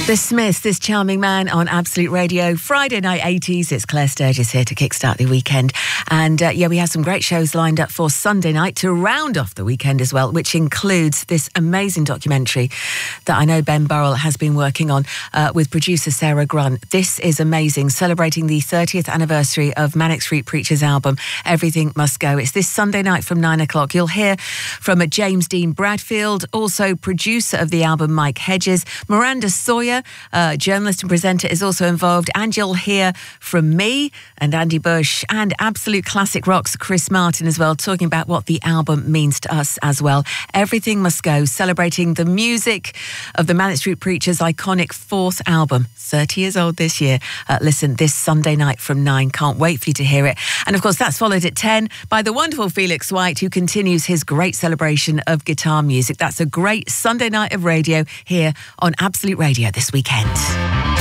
The Smiths, this charming man on Absolute Radio. Friday night 80s, it's Claire Sturgis here to kickstart the weekend. And we have some great shows lined up for Sunday night to round off the weekend as well, which includes this amazing documentary that I know Ben Burrell has been working on with producer Sarah Grunt. This is amazing, celebrating the 30th anniversary of Manic Street Preachers' album, Everything Must Go. It's this Sunday night from 9 o'clock. You'll hear from James Dean Bradfield, also producer of the album, Mike Hedges. Miranda Sawyer, journalist and presenter, is also involved, and you'll hear from me and Andy Bush and Absolute Classic Rock's Chris Martin as well, talking about what the album means to us as well. Everything Must Go, celebrating the music of the Manic Street Preachers' iconic fourth album, 30 years old this year. Listen, this Sunday night from 9. Can't wait for you to hear it. And of course, that's followed at 10 by the wonderful Felix White, who continues his great celebration of guitar music. That's a great Sunday night of radio here on Absolute Radio this weekend.